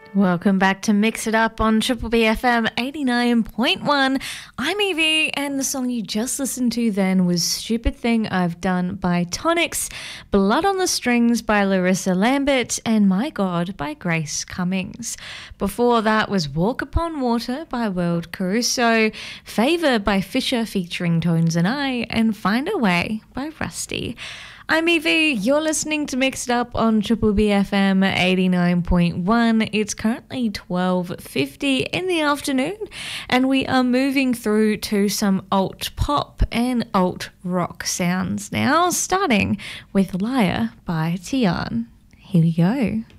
Welcome back to Mix It Up on Triple BFM 89.1. I'm Evie, and the song you just listened to then was Stupid Thing I've Done by Tonics, Blood on the Strings by Larissa Lambert, and My God by Grace Cummings. Before that was Walk Upon Water by World Caruso, Favour by Fisher featuring Tones and I, and Find a Way by Rusty. I'm Evie, you're listening to Mix It Up on Triple BFM 89.1. It's currently 12:50 in the afternoon, and we are moving through to some alt pop and alt rock sounds now, starting with Liar by Tian. Here we go.